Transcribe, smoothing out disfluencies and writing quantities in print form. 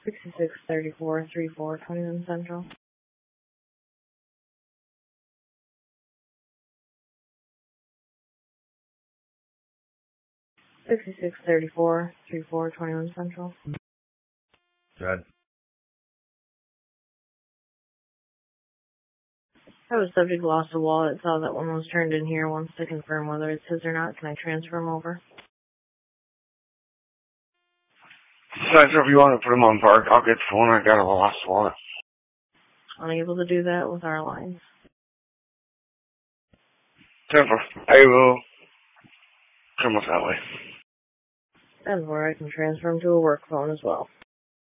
6634-3421 Central. Sixty-six 3421 Central. Good. I was subject lost a wallet. Saw that one was turned in here. Wants to confirm whether it's his or not. Can I transfer him over? Besides, if you want to put him on park, I'll get the phone. I got a lost wallet. Unable to do that with our lines. Temper. I will come up that way. That's where I can transfer him to a work phone as well.